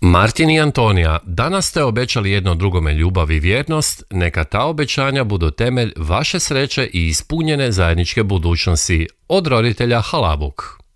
Martin i Antonija, danas ste obećali jedno drugome ljubav i vjernost, neka ta obećanja budu temelj vaše sreće i ispunjene zajedničke budućnosti. Od roditelja Halabuk.